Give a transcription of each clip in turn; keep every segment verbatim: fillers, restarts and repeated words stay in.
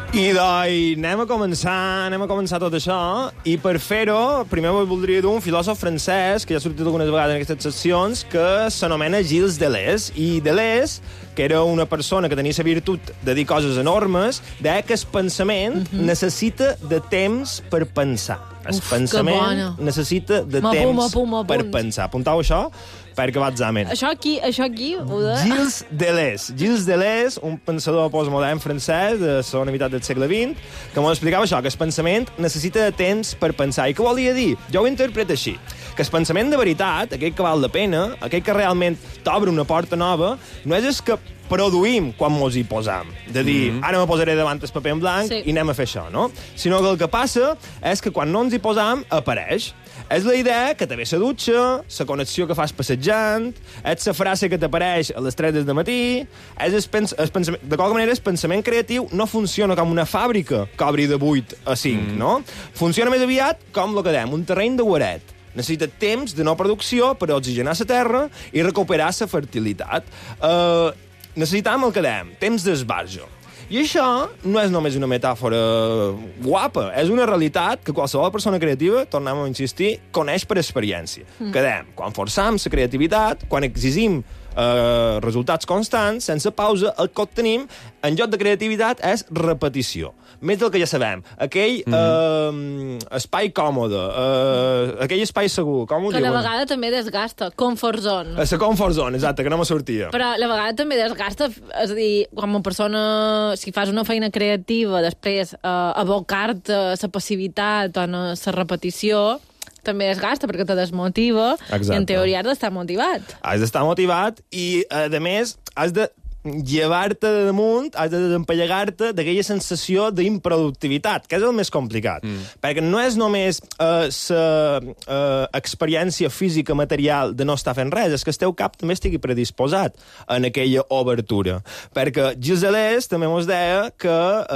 I doncs anem a començar, anem a començar tot això, i per fer-ho, primer voldria dir un filòsof francès, que ja ha sortit algunes vegades en aquestes seccions, que s'anomena Gilles Deleuze. I Deleuze, que era una persona que tenia la virtut de dir coses enormes, deia que el pensament uh-huh. necessita de temps per pensar. El Uf, pensament necessita de m'apunt, temps m'apunt, m'apunt. per pensar. Apuntau això perquè va examen. Això aquí, això aquí... Ho de... Gilles Deleuze. Gilles Deleuze, un pensador postmodern francès de la segona meitat del segle vint, que m'ho explicava això, que el pensament necessita de temps per pensar. I què volia dir? Jo ho interpreto així, que el pensament de veritat, aquell que val la pena, aquell que realment t'obre una porta nova, no és el que produïm quan mos hi posam. De dir, mm-hmm. ara me posaré davant el paper en blanc sí. i anem a fer això, no? Sinó que el que passa és que quan no ens hi posam, apareix. És la idea que te ve la dutxa, la connexió que fas passejant, és la frase que t'apareix a les tres del matí, és el, pens el pensament... De qualque manera, el pensament creatiu no funciona com una fàbrica que obri de vuit a cinc, mm. no? Funciona més aviat com el que dèiem, un terreny de guaret. Necessita temps de no producció per oxigenar la terra i recuperar la fertilitat. Uh, necessitam el que dèiem, temps d'esbarjo. I això no és només una metàfora guapa, és una realitat que qualsevol persona creativa, tornem a insistir, coneix per experiència. Mm. Que dèiem, quan forçam la creativitat, quan exigim eh, resultats constants, sense pausa, el que obtenim, en lloc de creativitat, és repetició. Més del que ja sabem. Aquell mm. eh, espai còmode, eh, aquell espai segur, com ho que diuen? a la vegada també desgasta, comfort zone. A la comfort zone, exacte, que no me sortia. Però a la vegada també desgasta, és a dir, com a persona, si fas una feina creativa, després eh, abocar-te a la passivitat o a la repetició, també desgasta perquè te desmotiva. Exacte. I en teoria has d'estar motivat. Has d'estar motivat i, a més, has de llevar-te de damunt, has de desempallegar-te d'aquella sensació d'improductivitat, que és el més complicat. Mm. Perquè no és només la uh, uh, experiència física material de no estar fent res, és que el teu cap també estigui predisposat en aquella obertura. Perquè Gilles Deleuze també ens deia que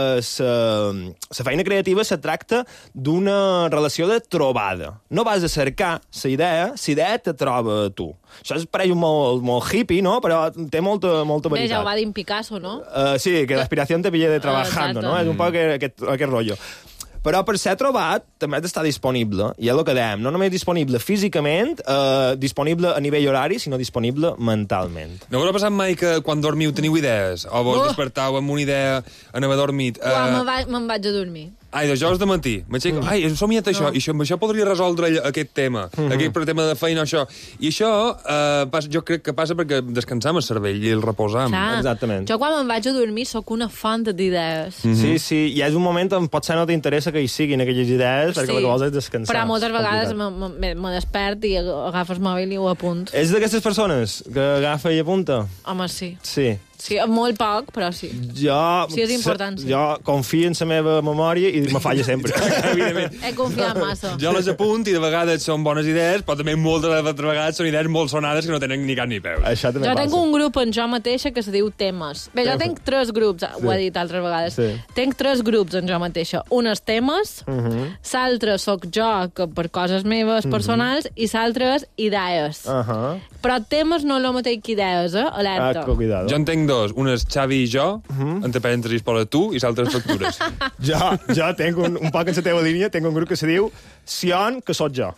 la uh, feina creativa se tracta d'una relació de trobada. No vas a cercar la idea, la idea te troba a tu. Això es pareix molt, molt hippie, no? Però té molta, molta veritat. Bé, ja ho va dir en Picasso, no? Uh, sí, que l'aspiració te pilla de trabajando, uh, no? És un poc aquest, aquest rotllo. Però per ser trobat també has d'estar disponible, i és el que dèiem, no només disponible físicament, eh, disponible a nivell horari, sinó disponible mentalment. No us ha passat mai que quan dormiu teniu idees? O vos oh. despertau amb una idea, aneu a dormir... Uh... Uau, me'n va, me vaig a dormir. Ai, doncs jo has de mentir. M'aixeco, mm. ai, he somiat això, no. i això, això podria resoldre aquest tema, mm -hmm. aquest tema de feina, això. I això, eh, pas, jo crec que passa perquè descansam el cervell i el reposam. Clar. Exactament. Jo quan me'n vaig a dormir sóc una font d'idees. Mm -hmm. Sí, sí, i és un moment on potser no t'interessa que hi siguin aquelles idees, perquè sí. el que vols és descansar. Però moltes vegades me, me despert i agafo el mòbil i ho apunt. És d'aquestes persones que agafa i apunta? Home, sí. Sí. Sí, molt poc, però sí. Jo, sí, és important, sí. Jo confio en la meva memòria i me falla sempre. He confiat massa. Jo les apunt i de vegades són bones idees, però també moltes vegades són idees molt sonades que no tenen ni cap ni peus. Això també jo passa. tinc un grup en jo mateixa que se diu Temes. Bé, jo tinc tres grups, sí. ho he dit altres vegades. Sí. Tinc tres grups en jo mateixa. Un és Temes, uh -huh. l'altre sóc jo, que per coses meves personals, uh -huh. i l'altre és Idees. Uh -huh. Però Temes no és el mateix que Idees, eh? Alerta. Ah, cuidado. Jo en tinc dos. Un és Xavi i jo, uh -huh. entre parèntesis posa tu, i l'altre és factures. jo, jo tinc un, un poc en la teva línia, tinc un grup que se diu Sion, que sóc jo.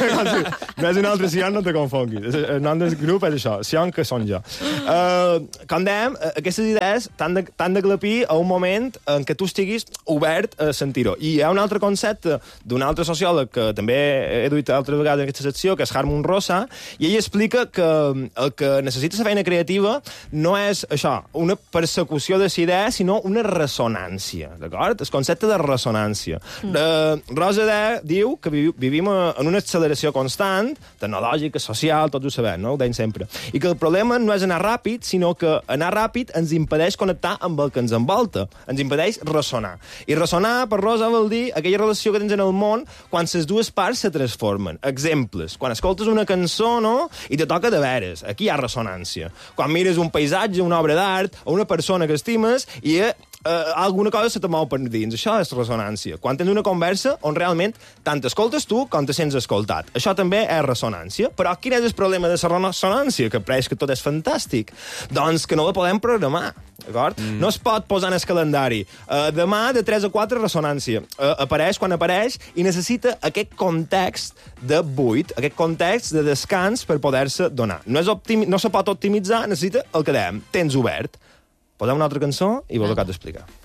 No és un altre Sion, no te confonguis. El nom del grup és això, Sion, que són jo. Uh, com dèiem, aquestes idees t'han de, t'han de clapir a un moment en què tu estiguis obert a sentir-ho. I hi ha un altre concepte d'un altre sociòleg que també he duit altres vegades en aquesta secció, que és Harmon Rosa, i ell explica que el que necessita la feina creativa no és això, una persecució de idea, sinó una ressonància, d'acord? El concepte de ressonància. Mm. Uh, Rosa de, diu que vivim en una acceleració constant, tecnològica, social, tots ho sabem, no? Ho deim sempre. I que el problema no és anar ràpid, sinó que anar ràpid ens impedeix connectar amb el que ens envolta, ens impedeix ressonar. I ressonar, per Rosa, vol dir aquella relació que tens en el món quan les dues parts se transformen. Exemples, quan escoltes una cançó, no?, i te toca de veres, aquí hi ha ressonància. Quan mires un paisatge, una obra d'art, o una persona que estimes, i eh, alguna cosa se te mou per dins. Això és ressonància. Quan tens una conversa on realment tant t'escoltes tu com te sents escoltat. Això també és ressonància. Però quin és el problema de la ressonància? Que pareix que tot és fantàstic. Doncs que no la podem programar. D'acord? Mm. No es pot posar en el calendari. Uh, demà, de tres a quatre, ressonància. Uh, apareix quan apareix i necessita aquest context de buit, aquest context de descans per poder-se donar. No, és optimi- no se pot optimitzar, necessita el que dèiem, temps obert. Posem una altra cançó i vos ho acabo d'explicar.